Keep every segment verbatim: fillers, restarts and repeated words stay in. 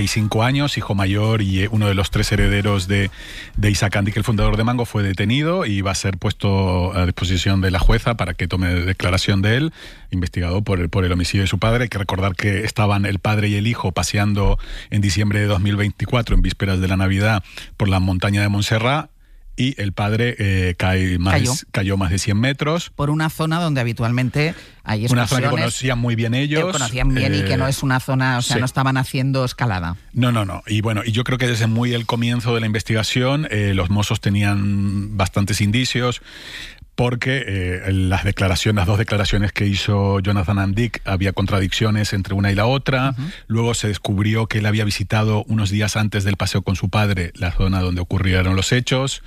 cinco años, hijo mayor y uno de los tres herederos de, de Isaac Andic, el fundador de Mango, fue detenido y va a ser puesto a disposición de la jueza para que tome declaración de él, investigado por el, por el homicidio de su padre. Hay que recordar que estaban el padre y el hijo paseando en diciembre de dos mil veinticuatro, en vísperas de la Navidad, por la montaña de Montserrat, y el padre eh, cae más, cayó. cayó más de cien metros. Por una zona donde habitualmente hay excursiones. Una zona que conocían muy bien ellos. Que conocían bien eh, y que no es una zona, o sea, sí. no estaban haciendo escalada. No, no, no. Y bueno, y yo creo que desde muy el comienzo de la investigación eh, los Mossos tenían bastantes indicios, porque eh, las declaraciones, las dos declaraciones que hizo Jonathan Andic, había contradicciones entre una y la otra. Uh-huh. Luego se descubrió que él había visitado unos días antes del paseo con su padre la zona donde ocurrieron los hechos.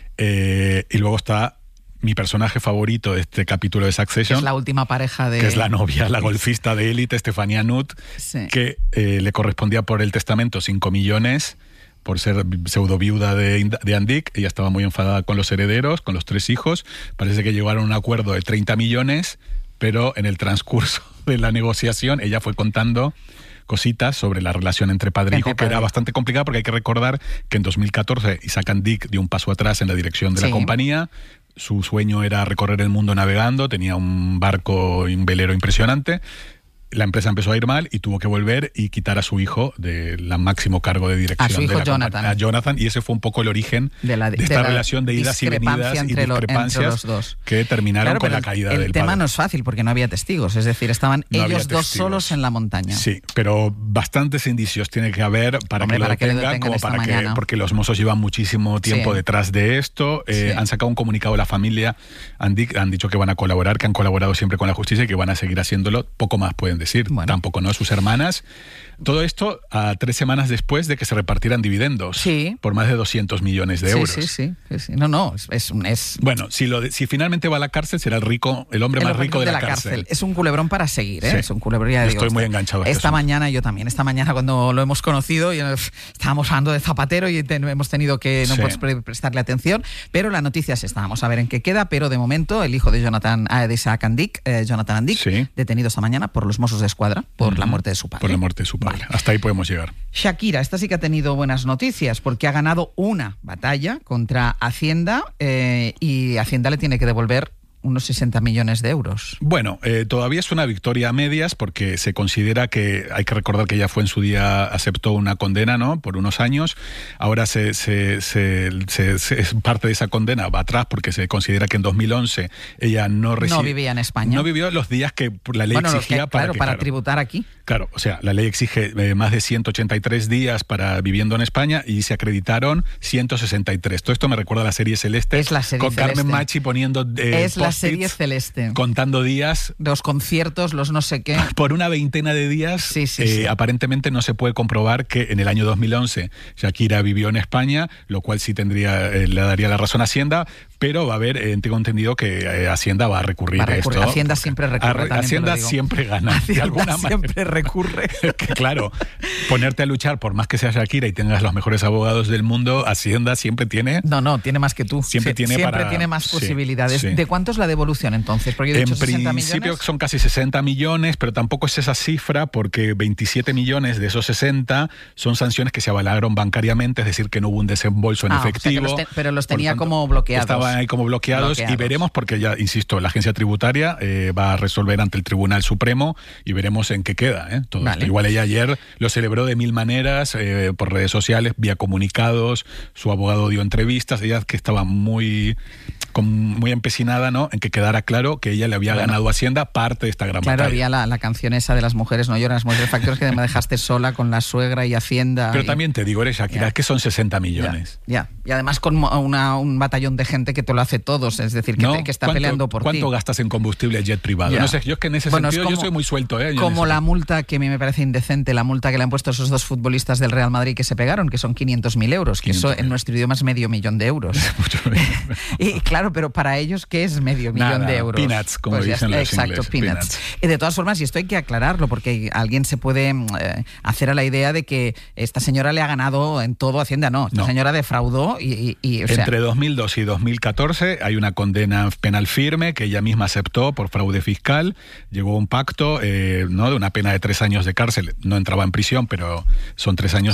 Eh, y luego está mi personaje favorito de este capítulo de Succession, es la última pareja de... que es la novia, la golfista de élite, Stephania Nutt, sí. que eh, le correspondía por el testamento cinco millones por ser pseudo viuda de, de Andic. Ella estaba muy enfadada con los herederos, con los tres hijos. Parece que llegaron a un acuerdo de treinta millones, pero en el transcurso de la negociación ella fue contando cositas sobre la relación entre padre e hijo, que era bastante complicada, porque hay que recordar que en dos mil catorce Isaac Andic dio un paso atrás en la dirección de sí. la compañía. Su sueño era recorrer el mundo navegando, tenía un barco y un velero impresionante. La empresa empezó a ir mal y tuvo que volver y quitar a su hijo del máximo cargo de dirección. A su hijo de la Jonathan. A Jonathan, y ese fue un poco el origen de, la, de, de esta de relación de idas y venidas y discrepancias lo, los dos. que terminaron claro, con la el, caída el del tema padre. No es fácil porque no había testigos, es decir, estaban no ellos dos solos en la montaña. Sí, pero bastantes indicios tiene que haber para Hombre, que lo para detengan, que lo como para mañana. que, porque los Mossos llevan muchísimo tiempo sí. detrás de esto. Eh, sí. Han sacado un comunicado a la familia Andic, han dicho que van a colaborar, que han colaborado siempre con la justicia y que van a seguir haciéndolo. Poco más pueden decir, bueno. tampoco no sus hermanas. Todo esto a tres semanas después de que se repartieran dividendos sí. por más de doscientos millones de euros. Sí, sí, sí. sí. No, no, es, es, es... Bueno, si, lo de, si finalmente va a la cárcel, será el rico, el hombre el más rico de, de la, la cárcel. cárcel. Es un culebrón para seguir, ¿eh? Sí. Es un culebrón, ya digo, estoy muy enganchado a esta eso. mañana yo también, esta mañana cuando lo hemos conocido, y estábamos hablando de Zapatero y ten, hemos tenido que no sí. pre prestarle atención, pero la noticia sí está, vamos a ver en qué queda, pero de momento el hijo de Jonathan, de Isaac Andic, eh, Jonathan Andic, sí. detenido esta mañana por los Mossos de Escuadra, por uh-huh. la muerte de su padre. Por la muerte de su padre. Vale. Hasta ahí podemos llegar. Shakira, esta sí que ha tenido buenas noticias porque ha ganado una batalla contra Hacienda eh, y Hacienda le tiene que devolver unos sesenta millones de euros. Bueno, eh, todavía es una victoria a medias porque se considera que, hay que recordar que ella fue en su día, aceptó una condena, ¿no?, por unos años. Ahora se, se, se, se, se es parte de esa condena va atrás porque se considera que en dos mil once ella no recibió... No vivía en España. No vivió los días que la ley bueno, exigía que, para claro, que, para claro, tributar aquí. Claro, o sea, la ley exige eh, más de ciento ochenta y tres días para viviendo en España y se acreditaron ciento sesenta y tres. Todo esto me recuerda a la serie Celeste. Es la serie con Celeste. Carmen Machi poniendo eh, es la serie Celeste. Contando días. Los conciertos, los no sé qué. Por una veintena de días. Sí, sí, eh, sí. Aparentemente no se puede comprobar que en el año dos mil once Shakira vivió en España, lo cual sí tendría, eh, le daría la razón a Hacienda, pero va a haber, eh, tengo entendido que eh, Hacienda va a recurrir, va a recurrir. a esto. Hacienda siempre recurre. A, Hacienda siempre gana. Hacienda de alguna siempre manera. recurre. Que, claro, ponerte a luchar por más que sea Shakira y tengas los mejores abogados del mundo, Hacienda siempre tiene... No, no, tiene más que tú. Siempre sí, tiene, siempre para, tiene más sí, posibilidades. Sí. ¿De cuánto es la devolución entonces? Porque yo he dicho en principio millones. Son casi sesenta millones, pero tampoco es esa cifra porque veintisiete millones de esos sesenta son sanciones que se avalaron bancariamente, es decir, que no hubo un desembolso en ah, efectivo. O sea los te, pero los tenía tanto, como bloqueados. Estaban ahí como bloqueados, bloqueados y veremos porque ya, insisto, la agencia tributaria eh, va a resolver ante el Tribunal Supremo y veremos en qué queda. ¿eh? Todo vale. esto. Igual ella ayer lo celebró de mil maneras, eh, por redes sociales, vía comunicados, su abogado dio entrevistas, ella que estaba muy... Con, muy empecinada, ¿no?, en que quedara claro que ella le había bueno, ganado a Hacienda parte de esta gran claro, batalla. Claro, había la, la canción esa de las mujeres no lloran, las mujeres factores que me dejaste sola con la suegra y Hacienda. Pero y... también te digo, eres Shakira, ya. es que son sesenta millones. Ya, ya. Y además con una, un batallón de gente que te lo hace todos, es decir, que, ¿no? te, que está ¿Cuánto, peleando por ¿cuánto ti? gastas en combustible jet privado? Ya. No sé, yo es que en ese bueno, sentido como, yo soy muy suelto. ¿eh? Como la multa que a mí me parece indecente, la multa que le han puesto a esos dos futbolistas del Real Madrid que se pegaron, que son quinientos mil euros, que eso en nuestro idioma es medio millón de euros. y claro, Claro, pero para ellos, ¿qué es medio millón Nada, de euros? Peanuts, como pues dicen ya, los exacto, ingleses. peanuts. Peanuts. Y de todas formas, y esto hay que aclararlo, porque alguien se puede eh, hacer a la idea de que esta señora le ha ganado en todo Hacienda. No, esta no. señora defraudó y... y, y o Entre sea, dos mil dos y dos mil catorce hay una condena penal firme que ella misma aceptó por fraude fiscal. Llegó a un pacto eh, ¿no? de una pena de tres años de cárcel. No entraba en prisión, pero son tres años